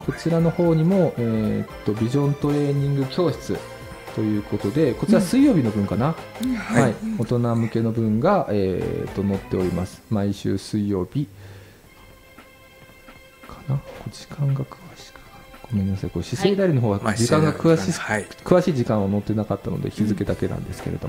こちらの方にも、ビジョントレーニング教室ということで、こちら水曜日の分かな、はい、大人向けの分が、載っております。毎週水曜日かな。時間が詳しく、ごめんなさい、これ姿勢代理の方は時間が詳しい時間は載ってなかったので日付だけなんですけれど